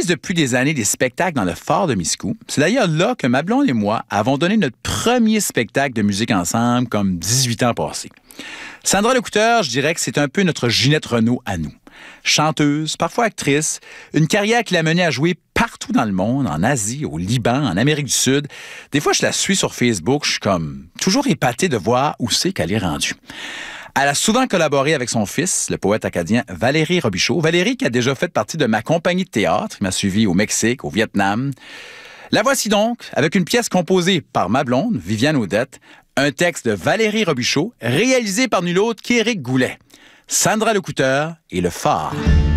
depuis des années des spectacles dans le Fort de Miscou. C'est d'ailleurs là que ma blonde et moi avons donné notre premier spectacle de musique ensemble comme 18 ans passés. Sandra Lecouteur, je dirais que c'est un peu notre Ginette Renault à nous. Chanteuse, parfois actrice, une carrière qui l'a menée à jouer partout dans le monde, en Asie, au Liban, en Amérique du Sud. Des fois, je la suis sur Facebook, je suis comme toujours épaté de voir où c'est qu'elle est rendue. Elle a souvent collaboré avec son fils, le poète acadien Valérie Robichaud. Valérie qui a déjà fait partie de ma compagnie de théâtre, qui m'a suivi au Mexique, au Vietnam. La voici donc, avec une pièce composée par ma blonde, Viviane Audette, un texte de Valérie Robichaud, réalisé par nul autre qu'Éric Goulet. Sandra Lecouteur et le Phare.